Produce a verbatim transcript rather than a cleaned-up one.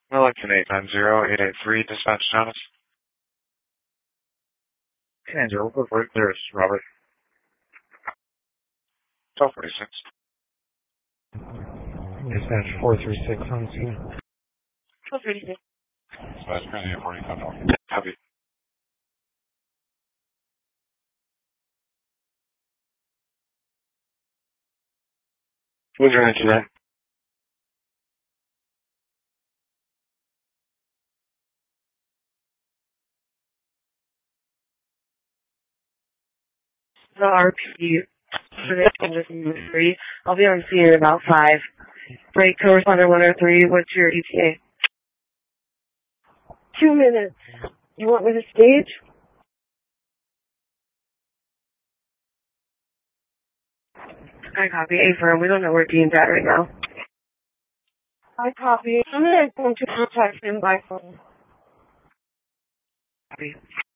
Wellington eight nine zero eight eight three, dispatch status. eight nine zero, report for it. There's Robert. twelve forty-six. Dispatch four three six on scene. twelve thirty-six. Dispatch currently at forty-five. Copy. What's your incident? The R P for this condition is three. I'll be on scene in about five. Break correspondent one oh three, what's your E T A? Two minutes. You want me to stage? I copy. A firm. We don't know where Dean's at right now. I copy. I'm going to contact him by phone. Copy.